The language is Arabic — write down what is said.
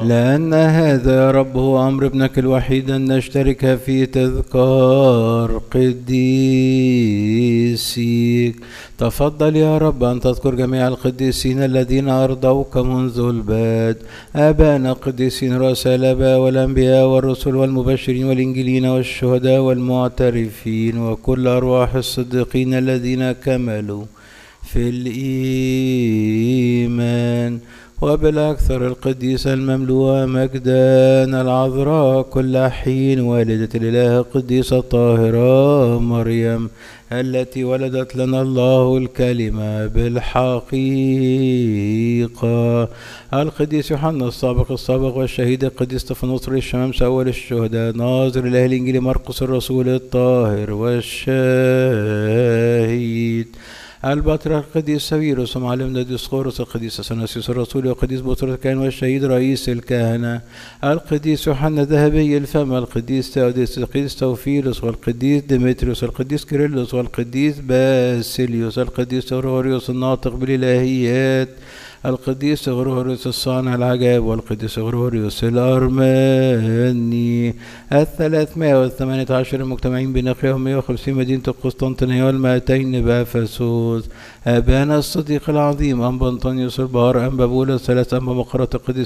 لأن هذا يا رب هو أمر ابنك الوحيد أن نشترك في تذكار قديسيك. تفضل يا رب أن تذكر جميع القديسين الذين أرضوك منذ البدء، آباءنا القديسين رؤساء الآباء والأنبياء والرسل والمبشرين والإنجيلين والشهداء والمعترفين وكل أرواح الصديقين الذين كملوا في الإيمان، وبالأكثر القديسة المملوءة مجدا العذراء كل حين والدة الإله القديسة الطاهرة مريم التي ولدت لنا الله الكلمة بالحقيقة، القديس يوحنا السابق والشهيد القديس استفانوس الشمامسة أول الشهداء ناظر الإله الإنجيلي مرقس الرسول الطاهر والشهيد البطريرك القديس ساويرس ومعلمنا ديسقورس القديس اثناسيوس الرسول والقديس بطرس الكاهن والشهيد رئيس الكهنة القديس يوحنا ذهبي الفم القديس تيوديس القديس توفيلوس والقديس ديمتريوس القديس كيرلس والقديس باسيليوس القديس غريغوريوس الناطق بالإلهيات القديس غريغوريوس الصانع العجائب والقديس غريغوريوس الأرمني 318 المجتمعين بنقيهم 150 مدينة القسطنطينية وال200 بأفسوس. أبانا الصديق العظيم أنبا أنطونيوس البار أنبا بولس 3 أنبا مقرة القديس